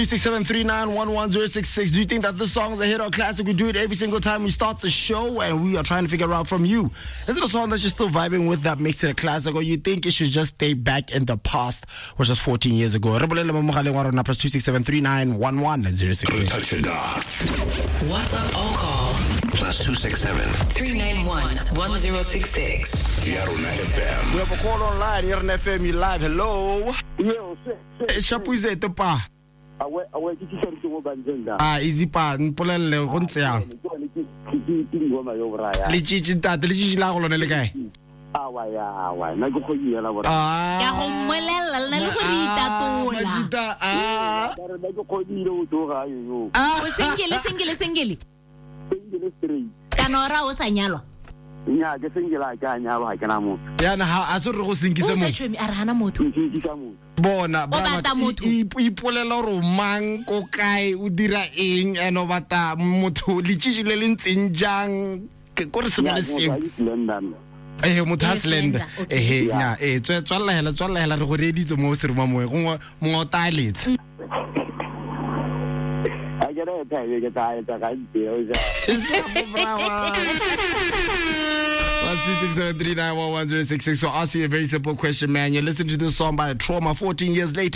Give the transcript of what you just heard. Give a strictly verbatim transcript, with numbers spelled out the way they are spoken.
six seven three nine one one zero six six. Do you think that this song is a hit or classic? We do it every single time we start the show, and we are trying to figure out from you. Is it a song that you're still vibing with that makes it a classic, or you think it should just stay back in the past, which was fourteen years ago? Plus two six seven three nine one one zero six six. WhatsApp all call. Plus two six seven three nine one one zero six six. Yarona F M. We have a call online. Yarona F M, you live. Hello. Yo, Shapuze tepa. awe awe ke tsere ke mo banzenda Ah, easy pa mpolelle go ntse yang. Le tshitshi tate le tshitshi la go lone le kae? awa ya awa na go go yela bora Ah. Ya go mmolella le go re itatola. Majita ah. ba re ba go go dile o to ga yo O sengele sengele sengele. sengele straight Kanora o sa nyalwa. nya ke sengela ka nya ba ke na mo Yana ha a se re go senkise O mo. tshwemi a re hana motho. ke ke ka mo Bona bata motho. ipolela ro mang ko kae o dira eng eno bata motho le tshitshi le lentseng jang ke go re se le se London eh motho ha slender Okay. eh nya eh tswa tswalla hela tswalla hela re go reditse mo se re mo mo go mo tailetse a ke re ta ye ke ta ta ka di o ja Plus two six seven three nine one one zero six six. So I'll ask you a very simple question, man. You listen to this song by Trauma fourteen years later.